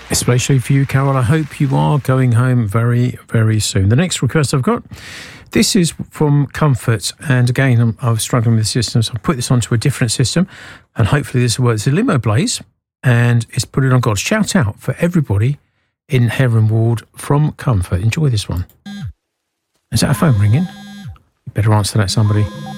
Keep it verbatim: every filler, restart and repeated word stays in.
Especially for you, Carol. I hope you are going home very, very soon. The next request I've got, this is from Comfort. And again, I'm, I was struggling with the system, so I'll put this onto a different system. And hopefully this will work. It's a Limo Blaze, and it's Put It On God. Shout out for everybody in Heron Ward from Comfort. Enjoy this one. Is that a phone ringing? You better answer that, somebody.